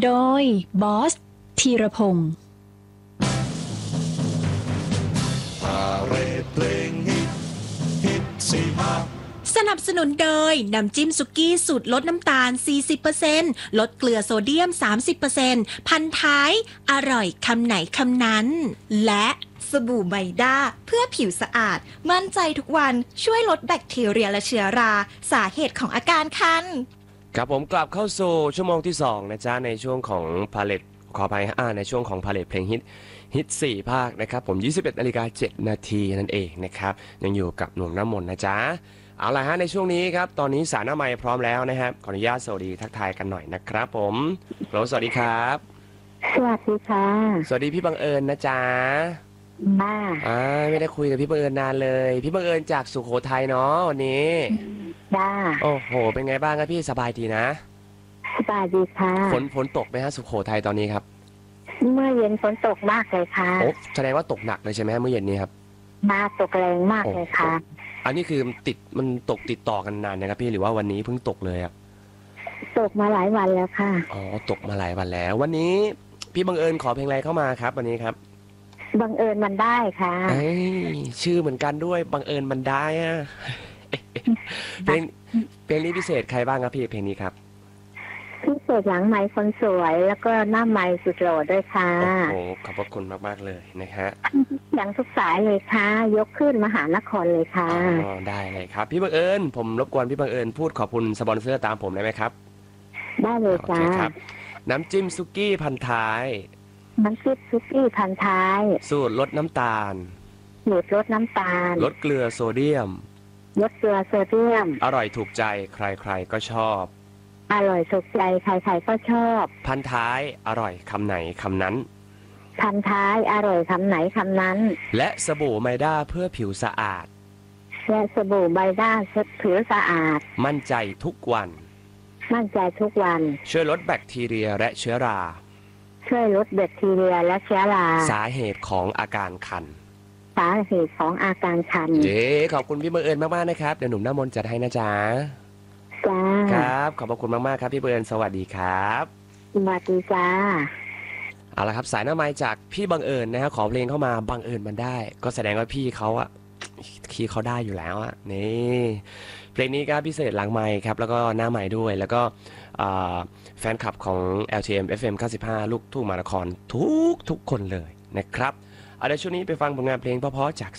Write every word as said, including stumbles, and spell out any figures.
โดยบอสธีรพงศ์สนับสนุนโดยน้ำจิ้มสุกี้สูตรลดน้ำตาล สี่สิบเปอร์เซ็นต์ ลดเกลือโซเดียม สามสิบเปอร์เซ็นต์ พันท้ายอร่อยคำไหนคำนั้นและสบู่ไมด้าเพื่อผิวสะอาดมั่นใจทุกวันช่วยลดแบคทีเรียและเชื้อราสาเหตุของอาการคันครับผมกลับเข้าสู่ชั่วโมงที่สองนะจ๊ะในช่วงของพาเลตขออภัยอ่าในช่วงของพาเลตเพลงฮิตฮิตสี่ภาคนะครับผมยี่สิบเอ็ดนาฬิกาเจ็ดนาทีนั่นเองนะครับยังอยู่กับหนุ่มน้ำมนต์นะจ๊ะเอาล่ะฮะในช่วงนี้ครับตอนนี้สารหน้าไมค์พร้อมแล้วนะครับขออนุญาตสวัสดีทักทายกันหน่อยนะครับผมโหลสวัสดีครับสวัสดีค่ะสวัสดีพี่บังเอิญนะจ๊ะมาอ่าไม่ได้คุยกับพี่บังเอิญนานเลยพี่บังเอิญจากสุโขทัยเนาะวันนี้จ้าโอ้โหเป็นไงบ้างครับพี่สบายดีนะสบายดีค่ะฝนฝนตกไหมฮะสุโขทัยตอนนี้ครับเมื่อเย็นฝนตกมากเลยค่ะโอ้แสดงว่าตกหนักเลยใช่ไหมเมื่อเย็นนี้ครับมาตกแรงมากเลยค่ะอันนี้คือติดมันตกติดต่อกันนานนะครับพี่หรือว่าวันนี้เพิ่งตกเลยครับตกมาหลายวันแล้วค่ะอ๋อตกมาหลายวันแล้ววันนี้พี่บังเอิญขอเพลงอะไรเข้ามาครับวันนี้ครับบังเอิญมันได้ค่ะเอ้ยชื่อเหมือนกันด้วยบังเอิญมันได้อะเพลงเพลงนี้พิเศษใครบ้างครับพี่เพลงนี้ครับพิเศษหลังไมค์คนสวยแล้วก็หน้าไมค์สุดหล่อด้วยค่ะโอ้โหขอบพระคุณมากๆเลยนะฮะอย่างทุกสายเลยค่ะยกขึ้นมหานครเลยค่ะอ๋อได้เลยครับพี่บังเอิญผมรบกวนพี่บังเอิญพูดขอบคุณสปอนเซอร์ตามผมได้ไหมครับได้เลยจ้าน้ำจิ้มซุกี้พันท้ายน้ำจิ้มซุกี้พันท้ายสูตรลดน้ำตาลสูตรลดน้ำตาลลดเกลือโซเดียมลดเกลือโซเดียมอร่อยถูกใจใครๆก็ชอบอร่อยถูกใจใครๆก็ชอบพันท้ายอร่อยคำไหนคำนั้นพันท้ายอร่อยคำไหนคำนั้นและสบู่ไมด้าเพื่อผิวสะอาดและสบู่ไมด้าเช็ดผิวสะอาดมั่นใจทุกวันมั่นใจทุกวันช่วยลดแบคทีเรียและเชื้อราช่วยลดแบคทีเรียและเชื้อราสาเหตุของอาการคันสาเหตุของอาการคันเจ๊ขอบคุณพี่บังเอิญมากๆนะครับเดี๋ยวหนุ่มหน้ามนต์จัดให้นะจ๊ะจ้าครับขอบพระคุณมากๆครับพี่บังเอิญสวัสดีครับสวัสดีจ้าเอาละครับสายหน้าไมค์จากพี่บังเอิญนะฮะขอเพลงเข้ามาบังเอิญมันได้ก็แสดงว่าพี่เขาอะคีย์เขาได้อยู่แล้วอะนี่เพลงนี้ก็พิเศษหลังไมค์ครับแล้วก็หน้าไมค์ด้วยแล้วก็แฟนคลับของ แอล ที เอ็ม เอฟ เอ็ม เก้าสิบห้าลูกทุ่งมหานครทุกทุกคนเลยนะครับเอาเดี๋ยวช่วงนี้ไปฟังผลงานเพลงเพราะๆจาก